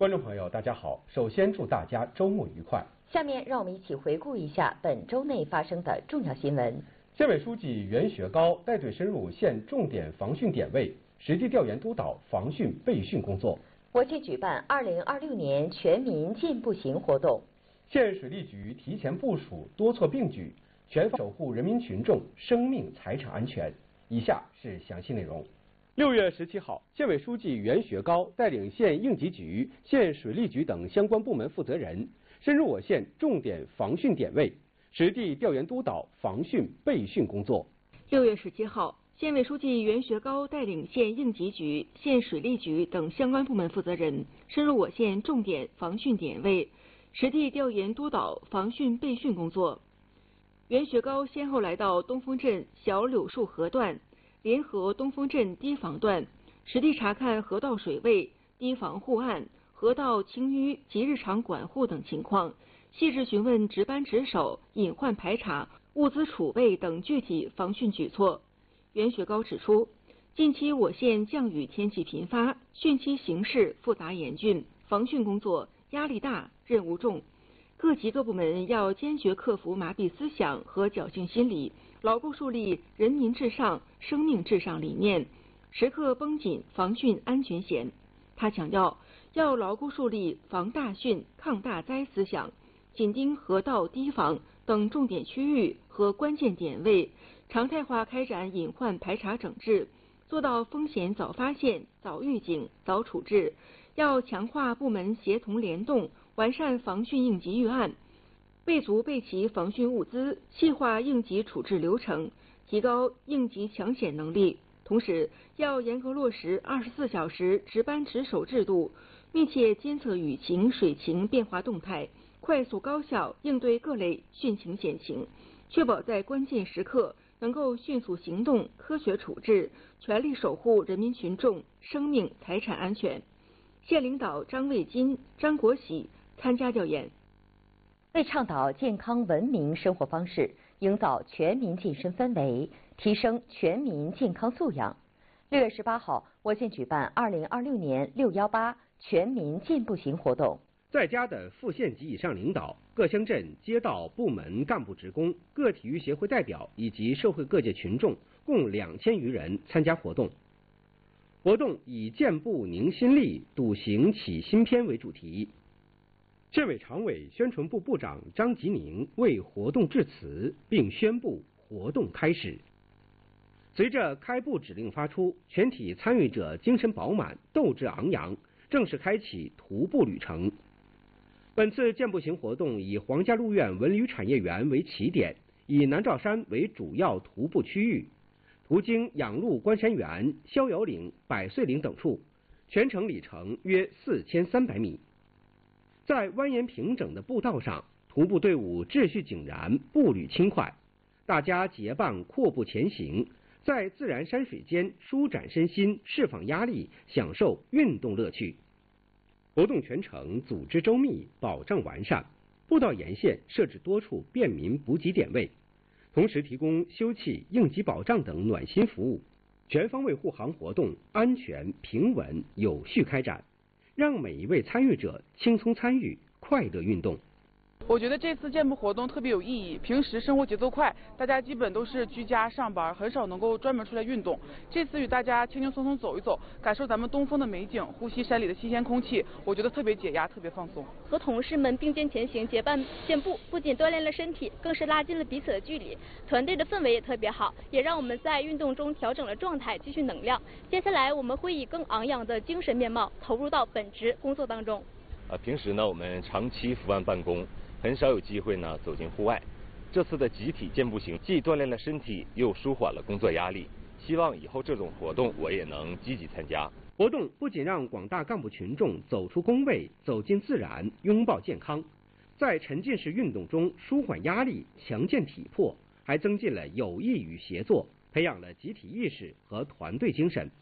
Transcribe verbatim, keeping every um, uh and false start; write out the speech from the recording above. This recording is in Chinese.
观众朋友，大家好！首先祝大家周末愉快。 下面让我们一起回顾一下本周内发生的重要新闻。 县委书记袁学高带队深入县重点防汛点位，实地调研督导防汛备汛工作。 我县举办二零二六年全民进步行活动。 县水利局提前部署，多措并举，全方守护人民群众生命财产安全。以下是详细内容。六月十七号，县委书记袁学高带领县应急局、县水利局等相关部门负责人，深入我县重点防汛点位，实地调研督导防汛备汛工作。 六月十七号，县委书记袁学高带领县应急局、县水利局等相关部门负责人，深入我县重点防汛点位，实地调研督导防汛备汛工作。袁学高先后来到东风镇小柳树河段、联合东风镇堤防段，实地查看河道水位、堤防护岸、河道清淤及日常管护等情况，细致询问值班值守、隐患排查、物资储备等具体防汛举措。袁学高指出，近期我县降雨天气频发，汛期形势复杂严峻，防汛工作压力大、任务重，各级各部门要坚决克服麻痹思想和侥幸心理，牢固树立人民至上、生命至上理念，时刻绷紧防汛安全弦。他强调，要牢固树立防大汛、抗大灾思想，紧盯河道、堤防等重点区域和关键点位，常态化开展隐患排查整治，做到风险早发现、早预警、早处置。要强化部门协同联动，完善防汛应急预案，备足备齐防汛物资，细化应急处置流程，提高应急抢险能力。同时，要严格落实二十四小时值班值守制度，密切监测雨情、水情变化动态，快速高效应对各类汛情险情，确保在关键时刻能够迅速行动、科学处置，全力守护人民群众生命财产安全。县领导张卫金、张国喜参加调研。 为倡导健康文明生活方式，营造全民晋升氛围，提升全民健康素养，六月十八号，我县举办二零二六年六幺八全民进步行活动。 在家的副县级以上领导、各乡镇街道部门干部职工、各体育协会代表以及社会各界群众共两千余人参加活动。活动以健步凝心力，笃行启新篇为主题。县委常委、宣传部部长张吉宁为活动致辞，并宣布活动开始。随着开步指令发出，全体参与者精神饱满、斗志昂扬，正式开启徒步旅程。本次健步行活动以黄家路院文旅产业园为起点，以南诏山为主要徒步区域，途经养鹿关山园、逍遥岭、百岁岭等处，全程里程约四千三百米。在蜿蜒平整的步道上，徒步队伍秩序井然，步履轻快，大家结伴阔步前行，在自然山水间舒展身心，释放压力，享受运动乐趣。活动全程组织周密，保障完善，步道沿线设置多处便民补给点位，同时提供休憩、应急保障等暖心服务，全方位护航活动安全、平稳、有序开展，让每一位参与者轻松参与，快乐运动。 我觉得这次健步活动特别有意义。平时生活节奏快，大家基本都是居家上班，很少能够专门出来运动。这次与大家轻轻松松走一走，感受咱们东风的美景，呼吸山里的新鲜空气，我觉得特别解压，特别放松。 和同事们并肩前行，结伴健步，不仅锻炼了身体，更是拉近了彼此的距离。团队的氛围也特别好，也让我们在运动中调整了状态，积蓄能量。接下来我们会以更昂扬的精神面貌投入到本职工作当中。 呃，平时呢，我们长期伏案办公，很少有机会呢走进户外。这次的集体健步行，既锻炼了身体，又舒缓了工作压力。希望以后这种活动我也能积极参加。 活动不仅让广大干部群众走出工位，走进自然，拥抱健康，在沉浸式运动中舒缓压力，强健体魄，还增进了友谊与协作，培养了集体意识和团队精神。